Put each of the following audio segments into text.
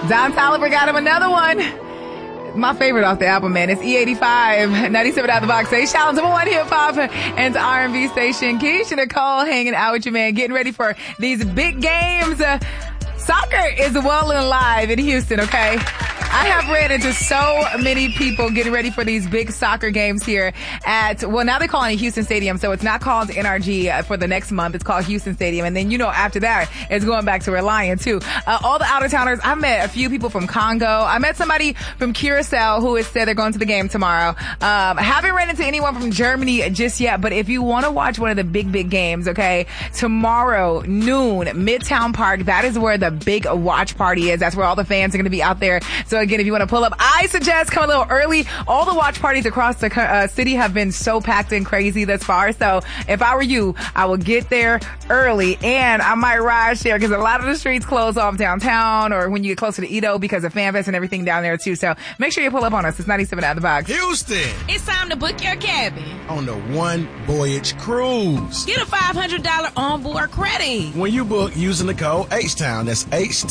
Don Toliver got him another one. My favorite off the album, man. It's E85, 97 out of the box. They challenge number one hip hop and R&B station. Keisha Nicole hanging out with you, man. Getting ready for these big games. Soccer is well and alive in Houston, okay? I have ran into so many people getting ready for these big soccer games here now they're calling it Houston Stadium, so it's not called NRG for the next month. It's called Houston Stadium. And then, after that, it's going back to Reliant, too. All the out-of-towners, I met a few people from Congo. I met somebody from Curacao who has said they're going to the game tomorrow. Haven't ran into anyone from Germany just yet, but if you want to watch one of the big games, okay, tomorrow, noon, Midtown Park, that is where the big watch party is. That's where all the fans are going to be out there. So again, if you want to pull up, I suggest come a little early. All the watch parties across the city have been so packed and crazy thus far. So if I were you, I would get there early, and I might ride share because a lot of the streets close off downtown or when you get closer to Edo because of FanFest and everything down there too. So make sure you pull up on us. It's 97 out of the box. Houston. It's time to book your cabin on the One Voyage Cruise. Get a $500 onboard credit when you book using the code H-Town. That's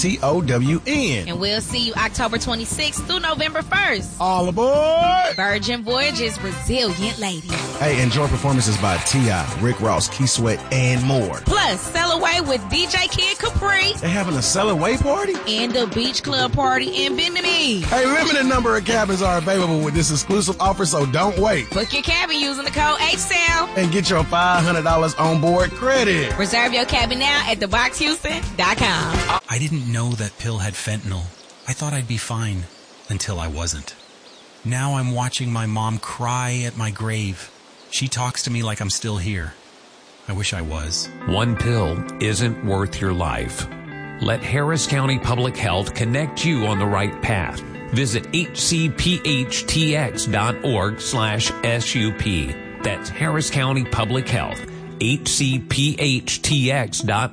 HTOWN. And we'll see you October 26th through November 1st. All aboard. Virgin Voyages, resilient ladies. Hey, enjoy performances by T.I., Rick Ross, Key Sweat, and more. Plus, sail away with DJ Kid Capri. They having a sail away party? And the beach club party in Bendamine. Hey, limited number of cabins are available with this exclusive offer, so don't wait. Book your cabin using the code HTOWN. And get your $500 on board credit. Reserve your cabin now at theboxhouston.com. I didn't know that pill had fentanyl. I thought I'd be fine until I wasn't. Now I'm watching my mom cry at my grave. She talks to me like I'm still here. I wish I was. One pill isn't worth your life. Let Harris County Public Health connect you on the right path. Visit hcphtx.org/SUP. That's Harris County Public Health. hcphtx.org.